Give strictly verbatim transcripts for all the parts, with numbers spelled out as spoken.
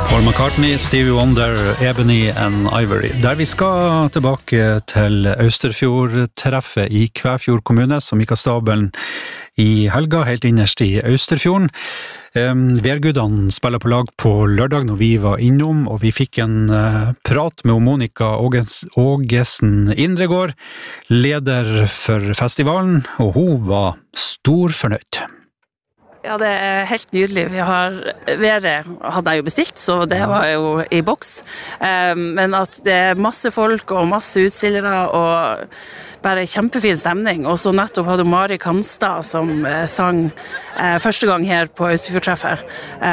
Paul McCartney, Stevie Wonder, Ebony and Ivory. Der vi skal tilbake til Austerfjord-treffet i Kvæfjord kommune, som gikk av stabelen i helga, helt innerst i Austerfjorden. Um, Værgudene spiller på lag på lørdag når vi var innom, og vi fikk en uh, prat med Monica Ågesen Indregård, leder for festivalen, og hun var stor fornøyd. Ja, det er helt nydelig. Vi har, været hadde jeg jo bestilt, så det var jo i boks. Men at det er masse folk og masse utstillere og bare kjempefin stemning. Og så nettopp hadde Mari Kanstad som sang første gang her på Austerfjordtreffet.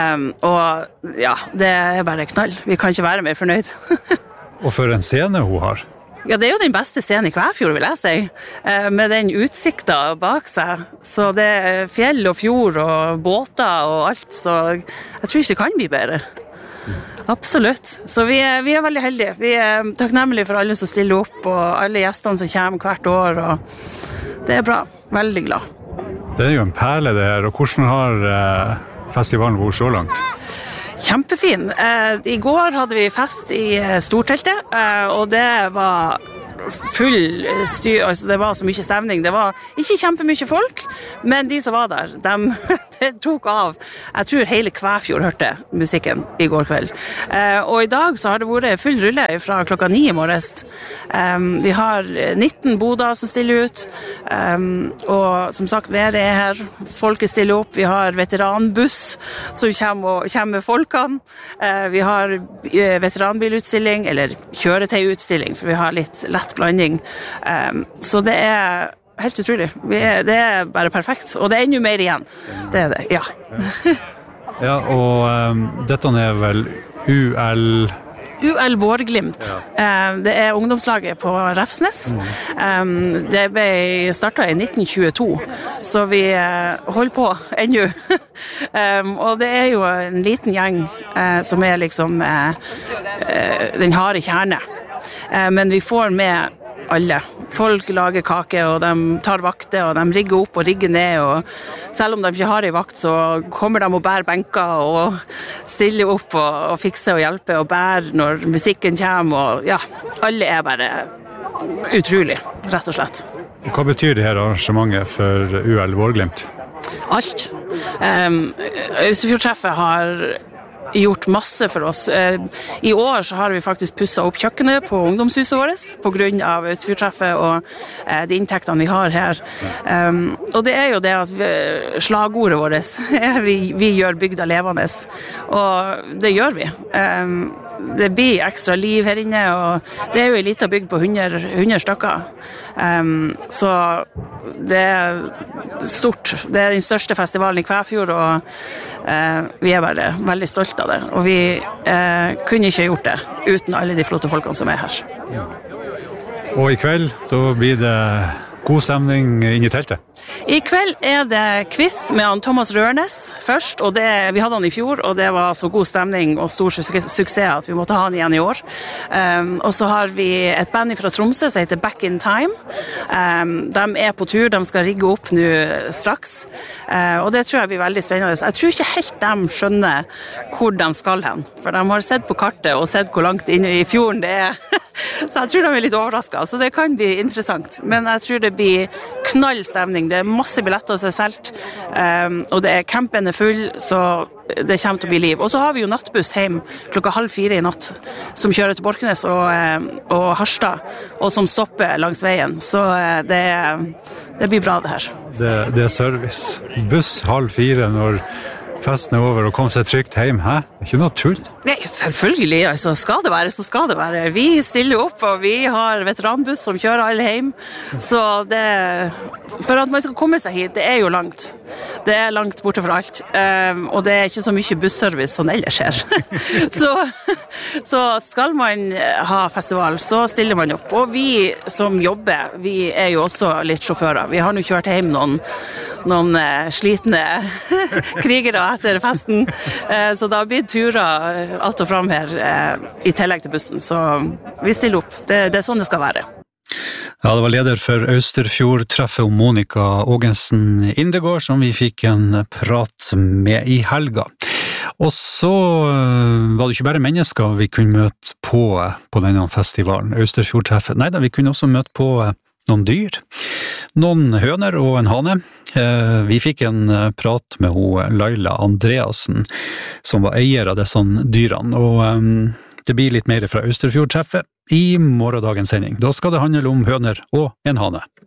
Og ja, det er bare knall. Vi kan ikke være mer fornøyd. Og for en scene hun har. Ja, det er jo den beste scenen i Kvæfjord, vil jeg si, med den utsikten bak seg. Så det er fjell og fjord og båter og alt, så jeg tror ikke det kan bli bedre. Absolutt. Så vi er, vi er veldig heldige. Vi er takknemlige for alle som stiller opp, og alle gjestene som kommer hvert år, og det er bra. Veldig glad. Det er jo en perle det her, og hvordan har festivalen vært så langt? Kjempefin. I går hadde vi fest i storteltet, og det var full styr, altså det var så mye stemning. Det var ikke kjempemye folk, men de som var der, de, de tok av. Jeg tror hele Kvæfjord hørte musikken i går kveld. Og i dag så har det vært full rulle fra klokka ni i morges. Vi har nitten boder som stiller ut, og som sagt, været er her. Folket stiller opp. Vi har veteranbuss som kommer, og, kommer med folkene. Vi har veteranbilutstilling, eller kjøretøyutstilling, for vi har litt lett blanding. Um, så det er helt utrolig. Vi er, det er bare perfekt. Og det er enda mer igjen. Det er det, ja. Ja, og um, dette er vel U L... U L Vårglimt. Ja. Um, det er ungdomslaget på Refsnes. Mm. Um, det ble startet i nitten tjueto, så vi uh, holder på ennå. um, og det er jo en liten gjeng uh, som er liksom uh, uh, den harde kjerne. Men vi får med alle. Folk lager kake, og de tar vakter, og de rigger opp og rigger ned, og selv om de ikke har en vakt, så kommer de og bærer benker, og stiller opp og, og fikser og hjelper, og bærer når musikken kommer, og ja, alle er bare utrolig, rett og slett. Hva betyr det her arrangementet for U L Vårglimt? Alt. Um, Austerfjordtreffet har gjort masse for oss. I år så har vi faktisk pusset opp kjøkkenet på ungdomshuset vårt på grunn av Austerfjordtreffet og de inntektene vi har her. Um, og det er jo det at vi, slagordet vårt er vi, vi gjør bygda levende. Og det gjør vi. Um, det blir ekstra liv her inne, og det er jo en liten bygd på hundre, hundre stykker. Um, så det er stort. Det er den største festivalen i Kvæfjord, og uh, vi er bare veldig stolte av det. Og vi uh, kunne ikke gjort det uten alle de flotte folkene som er her. Ja. Og i kveld, da blir det god stemning inn i teltet? I kveld er det quiz med han Thomas Rørnes først, og det, vi hadde han i fjor, og det var så god stemning og stor suksess at vi måtte ha han igjen i år. Um, og så har vi et band fra Tromsø som heter Back in Time. Um, de er på tur, de skal rigge opp nå straks, uh, og det tror jeg blir veldig spennende. Jeg tror ikke helt de skjønner hvor de skal hen, for de har sett på kartet og sett hvor langt inne i fjorden det er. Så jeg tror de er litt overrasket, så det kan bli interessant. Men jeg tror det blir knall stemning. Det er masse billetter som er solgt, um, og det er campen er full, så det kommer til å bli liv. Og så har vi jo nattbuss hjem klokka halv fire i natt, som kjører til Borkenes og, um, og Harstad, og som stopper langs veien. Så uh, det, det blir bra det her. Det, det er service. Buss halv fire når festen er over og kom seg trygt hjem, hæ? Det er ikke noe tull. Nei, selvfølgelig, altså skal det være, så skal det være. Vi stiller opp, og vi har veteranbuss som kjører alle hjem, så det, for at man skal komme seg hit, det er jo langt. Det er langt borte fra alt, um, og det er ikke så mye busservice som ellers her. så, så skal man ha festival, så stiller man opp. Og vi som jobber, vi er jo også litt sjåfører. Vi har nå kjørt hjem noen, noen uh, slitne krigere etter festen, uh, så da blir turer alt og fram her uh, i tillegg til bussen. Så vi stiller opp. Det, det er sånn det skal være. Ja, det var leder for Austerfjord-treffet om Monica Ågesen Indregård, som vi fikk en prat med i helga. Og så var det ikke bare mennesker vi kunne møte på på denne festivalen, Austerfjordtreffet. Nei da, vi kunne også møte på noen dyr, noen høner og en hane. Vi fikk en prat med hun Laila Andreasen, som var eier av disse dyrene, og det blir litt mer fra Austerfjordtreffet i morgendagens sending. Da skal det handle om høner og en hane.